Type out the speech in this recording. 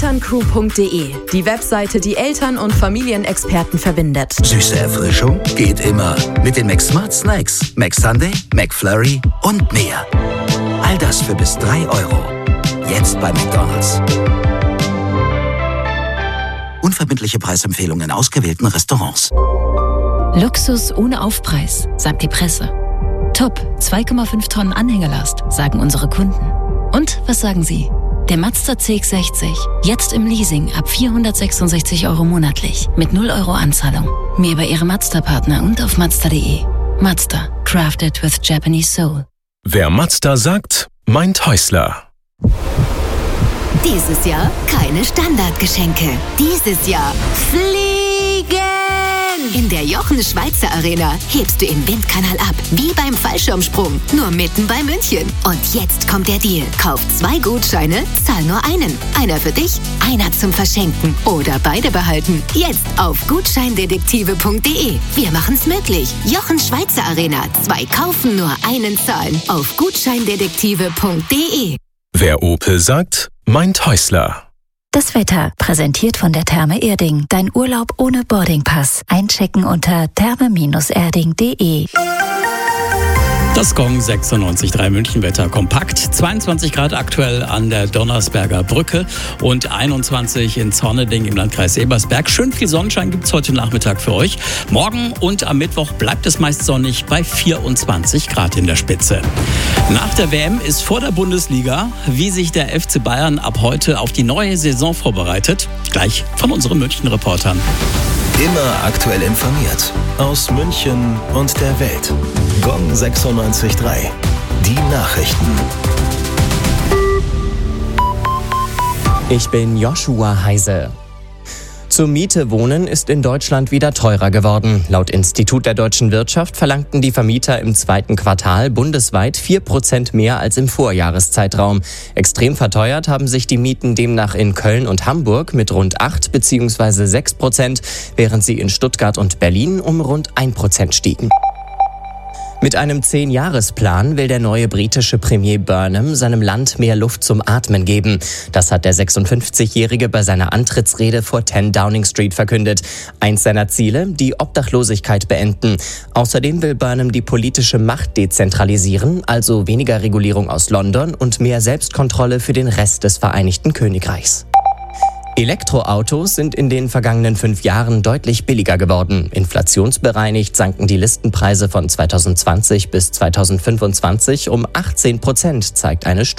elterncrew.de, die Webseite, die Eltern- und Familienexperten verbindet. Süße Erfrischung geht immer. Mit den McSmart Snacks, McSunday, McFlurry und mehr. All das für bis 3 Euro. Jetzt bei McDonald's. Unverbindliche Preisempfehlungen in ausgewählten Restaurants. Luxus ohne Aufpreis, sagt die Presse. Top, 2,5 Tonnen Anhängerlast, sagen unsere Kunden. Und was sagen Sie? Der Mazda CX-60, jetzt im Leasing ab 466 Euro monatlich, mit 0 Euro Anzahlung. Mehr bei Ihrem Mazda-Partner und auf Mazda.de. Mazda, crafted with Japanese soul. Wer Mazda sagt, meint Häusler. Dieses Jahr keine Standardgeschenke. Dieses Jahr fliegen! In der Jochen-Schweizer Arena hebst du im Windkanal ab, wie beim Fallschirmsprung, nur mitten bei München. Und jetzt kommt der Deal. Kauf 2 Gutscheine, zahl nur einen. Einer für dich, einer zum Verschenken oder beide behalten. Jetzt auf gutscheindetektive.de. Wir machen's möglich. Jochen-Schweizer Arena. 2 kaufen, nur einen zahlen. Auf gutscheindetektive.de. Wer Opel sagt, meint Häusler. Das Wetter, präsentiert von der Therme Erding. Dein Urlaub ohne Boardingpass. Einchecken unter therme-erding.de. Das Gong 96,3 Münchenwetter kompakt. 22 Grad aktuell an der Donnersberger Brücke und 21 in Zorneding im Landkreis Ebersberg. Schön viel Sonnenschein gibt es heute Nachmittag für euch. Morgen und am Mittwoch bleibt es meist sonnig bei 24 Grad in der Spitze. Nach der WM ist vor der Bundesliga, wie sich der FC Bayern ab heute auf die neue Saison vorbereitet. Gleich von unseren München-Reportern. Immer aktuell informiert. Aus München und der Welt. Gong 96,3. Die Nachrichten. Ich bin Joshua Heise. Zur Miete wohnen ist in Deutschland wieder teurer geworden. Laut Institut der deutschen Wirtschaft verlangten die Vermieter im 2. Quartal bundesweit 4% mehr als im Vorjahreszeitraum. Extrem verteuert haben sich die Mieten demnach in Köln und Hamburg mit rund 8 bzw. 6%, während sie in Stuttgart und Berlin um rund 1% stiegen. Mit einem 10-Jahres-Plan will der neue britische Premier Burnham seinem Land mehr Luft zum Atmen geben. Das hat der 56-Jährige bei seiner Antrittsrede vor 10 Downing Street verkündet. Eins seiner Ziele, die Obdachlosigkeit beenden. Außerdem will Burnham die politische Macht dezentralisieren, also weniger Regulierung aus London und mehr Selbstkontrolle für den Rest des Vereinigten Königreichs. Elektroautos sind in den vergangenen 5 Jahren deutlich billiger geworden. Inflationsbereinigt sanken die Listenpreise von 2020 bis 2025 um 18%, zeigt eine Studie.